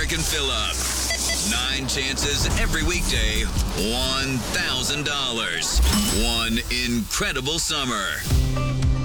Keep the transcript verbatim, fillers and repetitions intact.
American Fill-Up. Nine chances every weekday, one thousand dollars. One incredible summer.